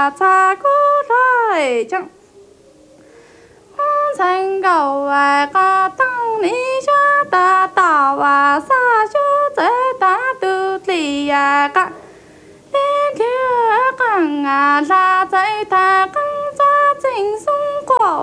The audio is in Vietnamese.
cha cô rồi chẳng thành cầu à ca tăng ni cha ta tạo à sa chú chế ta tu lì à ca liên thiếu căng à ra chạy ta căng ra chính sung